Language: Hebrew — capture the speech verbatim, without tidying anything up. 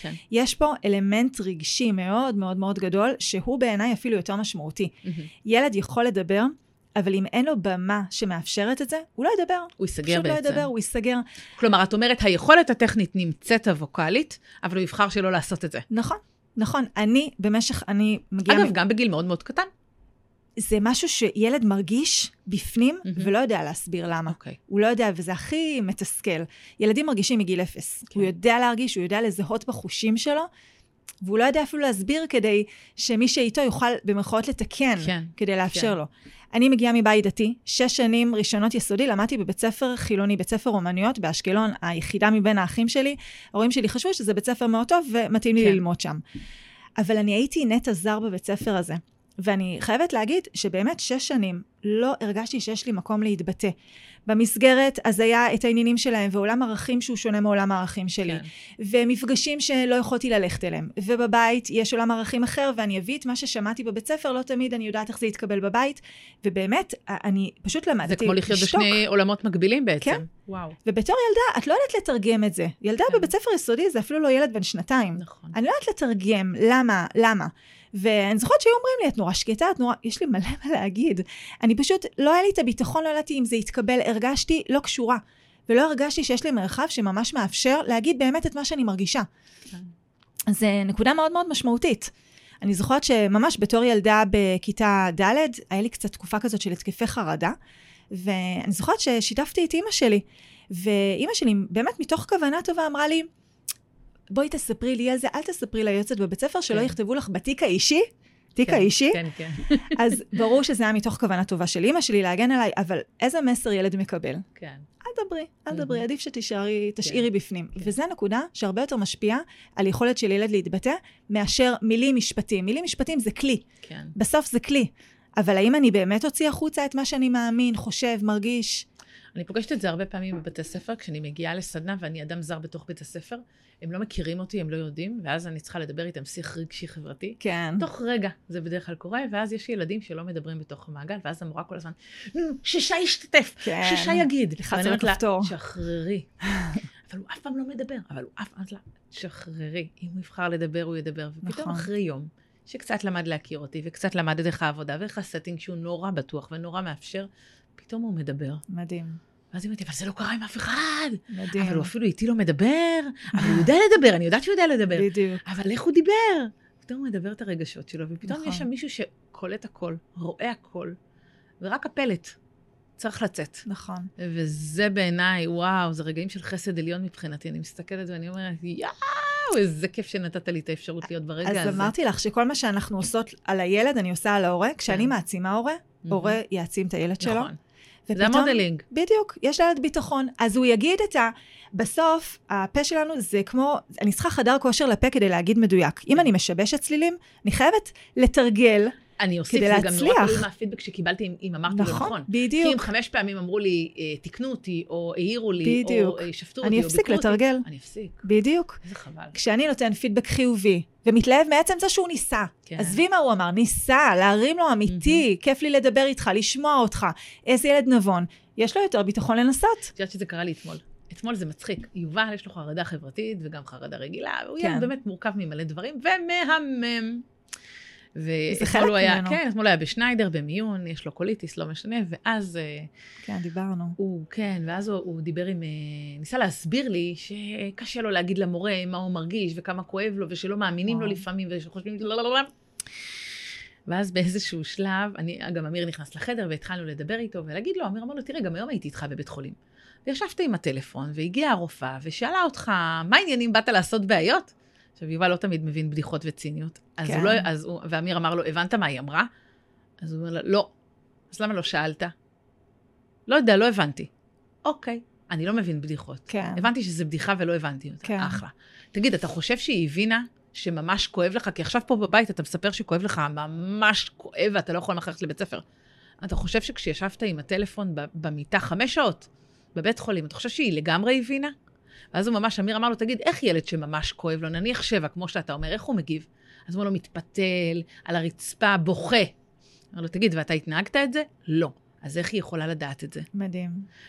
כן. יש פה אלמנט רגשי מאוד מאוד מאוד גדול, שהוא בעיניי אפילו יותר משמעותי. Mm-hmm. ילד יכול לדבר, אבל אם אין לו במה שמאפשרת את זה, הוא לא ידבר. הוא יסגר בעצם. פשוט לא ידבר, הוא יסגר. כלומר, את אומרת, היכולת הטכנית נמצאת הווקאלית, אבל הוא יבחר שלא לעשות את זה. נכון, נכון. אני במשך, אני מגיעה... אגב, מ... גם בגיל מאוד מאוד קטן. זה משהו שילד מרגיש בפנים, mm-hmm. ולא יודע להסביר למה. Okay. הוא לא יודע, וזה הכי מתסכל. ילדים מרגישים מגיל אפס. Okay. הוא יודע להרגיש, הוא יודע לזהות בחושים שלו, והוא לא יודע אפילו להסביר כדי שמי שאיתו יוכל במרכאות לתקן, כן, כדי לאפשר כן. לו. אני מגיעה מבית דתי, שש שנים ראשונות יסודי, למדתי בבית ספר חילוני, בית ספר אומנויות, באשקלון, היחידה מבין האחים שלי, ההורים שלי חשבו שזה בית ספר מאוד טוב, ומתאים לי כן. ללמוד שם. אבל אני הייתי נטע זר בבית ספר הזה, ואני חייבת להגיד שבאמת שש שנים לא הרגשתי שיש לי מקום להתבטא. במסגרת, אז היה את העניינים שלהם, ועולם ערכים שהוא שונה מעולם הערכים שלי. כן. ומפגשים שלא יכולתי ללכת אליהם. ובבית יש עולם ערכים אחר, ואני אביא את מה ששמעתי בבית ספר, לא תמיד אני יודעת איך זה יתקבל בבית. ובאמת, אני פשוט למדתי זה כמו לחיות לשתוק. בשני עולמות מקבילים בעצם. כן. וואו. ובתור ילדה, את לא יודעת לתרגם את זה. ילדה כן. בבית ספר יסודי, זה אפילו לא ילד בן שנתיים. נכון. אני לא יודעת לתרגם, למה, למה. ואני זוכרת שהיו אומרים לי, את נורא שקטה, את נורא, יש לי מלא מה להגיד. אני פשוט, לא היה לי את הביטחון, לא ידעתי אם זה יתקבל, הרגשתי לא קשורה. ולא הרגשתי שיש לי מרחב שממש מאפשר להגיד באמת את מה שאני מרגישה. אז זה נקודה מאוד מאוד משמעותית. אני זוכרת שממש בתור ילדה בכיתה ד' היה לי קצת תקופה כזאת של התקפי חרדה, ואני זוכרת ששיתפתי את אמא שלי, ואמא שלי באמת מתוך כוונה טובה אמרה לי, בואי תספרי לי על זה, אל תספרי ליועצת בבית ספר, שלא יכתבו לך בתיק האישי, תיק האישי. כן, כן. אז ברור שזה היה מתוך כוונה טובה של אמא שלי להגן עליי, אבל איזה מסר ילד מקבל? כן. אל דברי, אל דברי, עדיף שתשארי, תשאירי בפנים. וזו נקודה שהרבה יותר משפיעה על יכולת של ילד להתבטא, מאשר מילים משפטים. מילים משפטים זה כלי. כן. בסוף זה כלי. אבל האם אני באמת הוציא החוצה את מה שאני מאמין, חושב, מרגיש? אני פוגשת את זה הרבה פעמים בבתי ספר, כשאני מגיעה לסדנה ואני אדם זר בתוך בית הספר, הם לא מכירים אותי, הם לא יודעים, ואז אני צריכה לדבר איתם שיח רגשי חברתי. כן. תוך רגע, זה בדרך כלל קורה, ואז יש ילדים שלא מדברים בתוך המעגל, ואז המורה כל הזמן, ששי ישתתף, כן. ששי יגיד. לחץ על הכפתור. שחררי. אבל הוא אף פעם לא מדבר, אבל הוא אף פעם לא, שחררי. אם הוא יבחר לדבר, הוא ידבר. ופתאום נכון. אחרי יום, שקצת למד להכיר אותי, וקצת למד את איך העבודה, ואיך הסטינג שהוא נורא בטוח ונורא מאפשר, פתאום הוא מדבר. מדהים. ואז אמרתי, אבל זה לא קרה עם אף אחד. מדהים. אבל הוא אפילו איתי לא מדבר, אבל הוא יודע לדבר, אני יודעת שהוא יודע לדבר. בדיוק. אבל איך הוא דיבר? פתאום הוא מדבר את הרגשות שלו, ופתאום נכון. יש שם מישהו שקולט הכל, רואה הכל, ורק הפלט צריך לצאת. נכון. וזה בעיניי, וואו, זה רגעים של חסד עליון מבחינתי. אני מסתכלת ואני אומרת, יאו, איזה כיף שנתת לי את האפשרות להיות ברגע הזה. אז אמרתי לך שכל מה שאנחנו עושות על הילד, אני עושה על ההורה. כשאני מעצימה הורה, הורה יעצים את הילד שלו. נכון. זה המודלינג. בדיוק, יש לילד ביטחון. אז הוא יגיד את ה... בסוף, הפה שלנו זה כמו... אני צריכה חדר כושר לפה כדי להגיד מדויק. אם אני משבשת צלילים, אני חייבת לתרגל אני אוסיף, זה גם נורא תלוי מהפידבק שקיבלתי אם אמרתי לו נכון. נכון, בדיוק. כי אם חמש פעמים אמרו לי, תקנו אותי, או העירו לי, או שפטו אותי, אני אפסיק לתרגל. אני אפסיק. בדיוק. איזה חבל. כשאני נותן פידבק חיובי, ומתלהב מעצם זה שהוא ניסה. עזבי מה הוא אמר, ניסה, להרים לו אמיתי, כיף לי לדבר איתך, לשמוע אותך, איזה ילד נבון. יש לו יותר ביטחון לנסות. את יודעת שזה קרה לי אתמול. אתמול זה מצחיק. יובל יש לו חרדה חברתית, וגם חרדה רגילה, והוא יהיה באמת מורכב ממלא דברים, ומהמם. ואתמול הוא היה, כן, אתמול היה בשניידר, במיון, יש לו קוליטיס, לא משנה, ואז... כן, דיברנו. הוא, כן, ואז הוא, הוא דיבר עם... ניסה להסביר לי שקשה לו להגיד למורה מה הוא מרגיש, וכמה כואב לו, ושלא מאמינים וואו. לו לפעמים, ושחושבים... ואז באיזשהו שלב, אני, גם אמיר נכנס לחדר, והתחלנו לדבר איתו, ולהגיד לו, אמיר אמר לו, תראה, גם היום הייתי איתך בבית חולים. וישבת עם הטלפון, והגיעה הרופאה, ושאלה אותך, מה העניינים באת לעשות בעיות? עכשיו, יובל לא תמיד מבין בדיחות וציניות. אז כן. הוא לא, אז הוא, ואמיר אמר לו, הבנת מה היא אמרה? אז הוא אומר לה, לא. אז למה לא שאלת? לא יודע, לא הבנתי. אוקיי, אני לא מבין בדיחות. כן. הבנתי שזה בדיחה ולא הבנתי אותה. כן. אחלה. תגיד, אתה חושב שהיא הבינה שממש כואב לך? כי עכשיו פה בבית אתה מספר שכואב לך, ממש כואב, ואתה לא יכול ללכת לבית ספר. אתה חושב שכשישבת עם הטלפון במיטה חמש שעות, בבית חולים, אתה חושב שהיא לגמרי הבינה? ואז הוא ממש, אמיר אמר לו, תגיד, איך ילד שממש כואב לו, נניח שבע, כמו שאתה אומר, איך הוא מגיב? אז הוא לו, מתפתל, על הרצפה, בוכה. אמר לו, תגיד, ואתה התנהגת את זה? לא. אז איך היא יכולה לדעת את זה? מדהים.